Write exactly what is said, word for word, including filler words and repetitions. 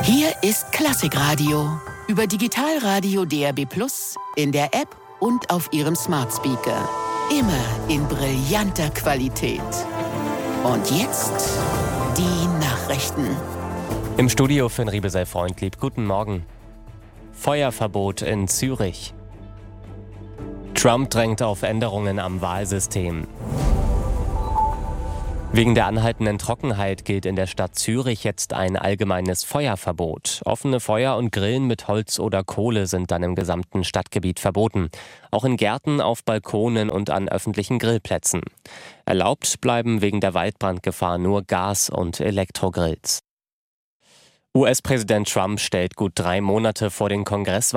Hier ist Klassikradio über Digitalradio D A B plus, in der App und auf Ihrem Smart Speaker. Immer in brillanter Qualität. Und jetzt die Nachrichten. Im Studio Finn Riebesell-Freundlieb. Guten Morgen. Feuerverbot in Zürich. Trump drängt auf Änderungen am Wahlsystem. Wegen der anhaltenden Trockenheit gilt in der Stadt Zürich jetzt ein allgemeines Feuerverbot. Offene Feuer und Grillen mit Holz oder Kohle sind dann im gesamten Stadtgebiet verboten. Auch in Gärten, auf Balkonen und an öffentlichen Grillplätzen. Erlaubt bleiben wegen der Waldbrandgefahr nur Gas- und Elektrogrills. U S-Präsident Trump stellt gut drei Monate vor den Kongresswahlen